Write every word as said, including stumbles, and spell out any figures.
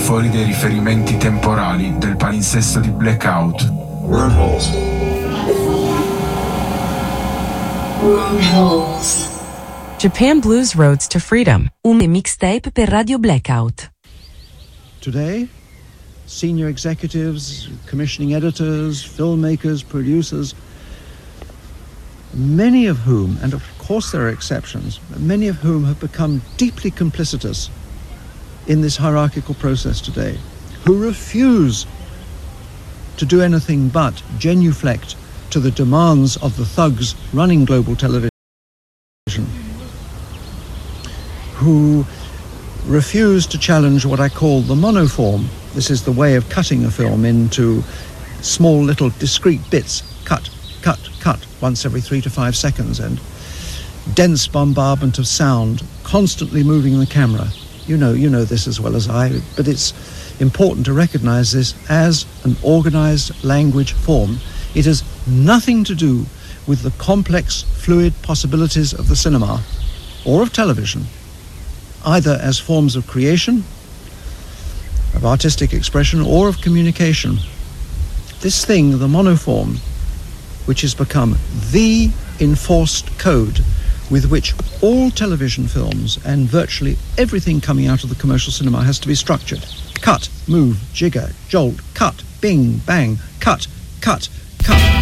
fuori dai riferimenti temporali del palinsesto di Blackout. Wormholes. Wormholes. Japan Blues Roads to Freedom, un mixtape per Radio Blackout. Today, senior executives, commissioning editors, filmmakers, producers, many of whom, and of course there are exceptions, many of whom have become deeply complicitous in this hierarchical process today, who refuse to do anything but genuflect to the demands of the thugs running global television, who refuse to challenge what I call the monoform. This is the way of cutting a film into small little discrete bits, cut, cut, cut, once every three to five seconds, and dense bombardment of sound, constantly moving the camera. You know, you know this as well as I, but it's important to recognize this as an organized language form. It has nothing to do with the complex, fluid possibilities of the cinema or of television, either as forms of creation, of artistic expression, or of communication. This thing, the monoform, which has become the enforced code with which all television films and virtually everything coming out of the commercial cinema has to be structured. Cut, move, jigger, jolt, cut, bing, bang, cut, cut, cut.